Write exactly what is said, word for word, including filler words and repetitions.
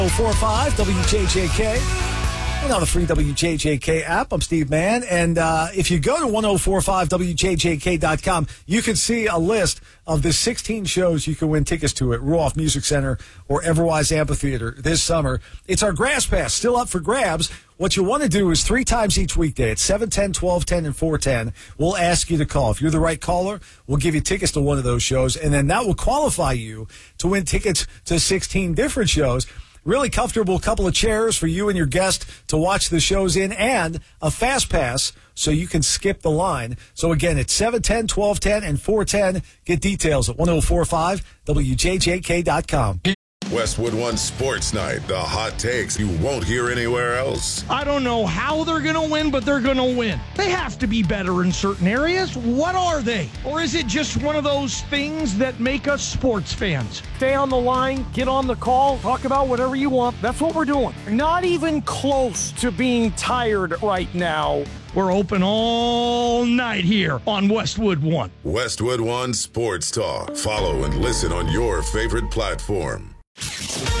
oh four point five W J J K and on the free W J J K app. I'm Steve Mann, and uh, if you go to ten forty-five W J J K dot com, you can see a list of the sixteen shows you can win tickets to at Ruoff Music Center or Everwise Amphitheater this summer. It's our Grass Pass, still up for grabs. What you want to do is three times each weekday at seven ten, twelve ten, and four ten. We'll ask you to call. If you're the right caller, we'll give you tickets to one of those shows, and then that will qualify you to win tickets to sixteen different shows. Really comfortable couple of chairs for you and your guest to watch the shows in, and a fast pass so you can skip the line. So again, it's seven ten, twelve ten, and four ten. Get details at ten forty-five W J J K dot com. Westwood One Sports Night, the hot takes you won't hear anywhere else. I don't know how they're going to win, but they're going to win. They have to be better in certain areas. What are they? Or is it just one of those things that make us sports fans? Stay on the line, get on the call, talk about whatever you want. That's what we're doing. Not even close to being tired right now. We're open all night here on Westwood One. Westwood One Sports Talk. Follow and listen on your favorite platform.